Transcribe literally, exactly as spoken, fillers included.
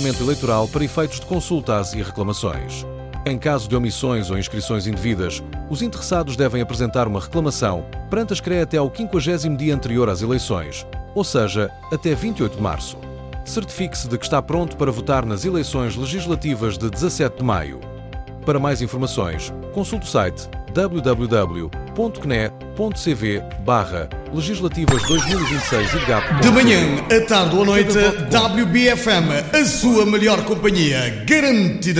regulamento eleitoral para efeitos de consultas e reclamações. Em caso de omissões ou inscrições indevidas, os interessados devem apresentar uma reclamação perante a S C R E até ao quinquagésimo dia anterior às eleições, ou seja, até vinte e oito de março. Certifique-se de que está pronto para votar nas eleições legislativas de dezassete de maio. Para mais informações, consulte o site w w w ponto c n e ponto c v barra legislativas dois mil e vinte e seis e gap. De manhã, à tarde ou à noite, W B F M, a sua melhor companhia, garantida.